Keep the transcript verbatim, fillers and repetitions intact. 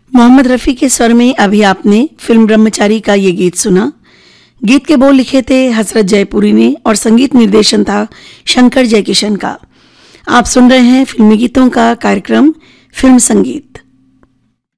मोहम्मद रफ़ी के स्वर में अभी आपने फिल्म ब्रह्मचारी का ये गीत सुना। गीत के बोल लिखे थे हसरत जयपुरी ने और संगीत निर्देशन था शंकर जयकिशन का। आप सुन रहे हैं फिल्मी गीतों का कार्यक्रम फिल्म संगीत।